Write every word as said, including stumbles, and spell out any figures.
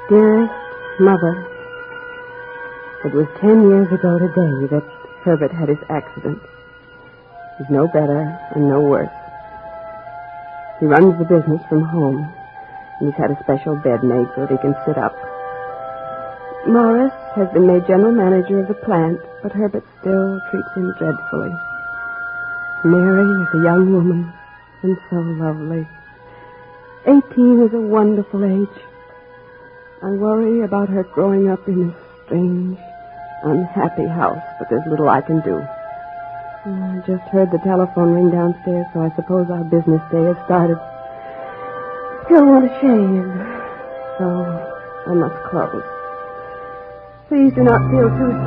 Dearest Mother, it was ten years ago today that Herbert had his accident. He's no better and no worse. He runs the business from home, and he's had a special bed made so that he can sit up. Morris has been made general manager of the plant, but Herbert still treats him dreadfully. Mary is a young woman, and so lovely. Eighteen is a wonderful age. I worry about her growing up in a strange, unhappy house, but there's little I can do. I just heard the telephone ring downstairs, so I suppose our business day has started. Still want to shave, so I must close. Please do not feel too sorry.